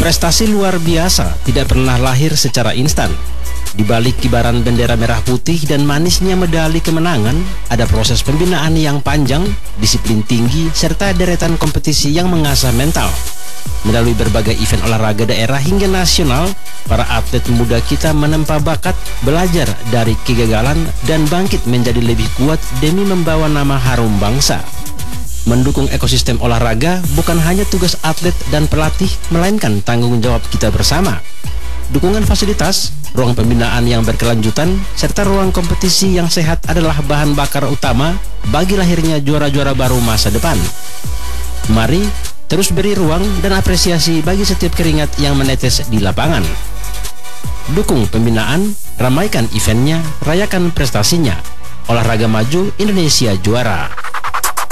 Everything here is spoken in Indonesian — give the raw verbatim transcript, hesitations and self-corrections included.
Prestasi luar biasa tidak pernah lahir secara instan. Di balik kibaran bendera merah putih dan manisnya medali kemenangan, ada proses pembinaan yang panjang, disiplin tinggi, serta deretan kompetisi yang mengasah mental. Melalui berbagai event olahraga daerah hingga nasional, para atlet muda kita menempa bakat, belajar dari kegagalan, dan bangkit menjadi lebih kuat demi membawa nama harum bangsa. Mendukung ekosistem olahraga bukan hanya tugas atlet dan pelatih, melainkan tanggung jawab kita bersama. Dukungan fasilitas, ruang pembinaan yang berkelanjutan, serta ruang kompetisi yang sehat adalah bahan bakar utama bagi lahirnya juara-juara baru masa depan. Mari terus beri ruang dan apresiasi bagi setiap keringat yang menetes di lapangan. Dukung pembinaan, ramaikan eventnya, rayakan prestasinya. Olahraga maju, Indonesia juara.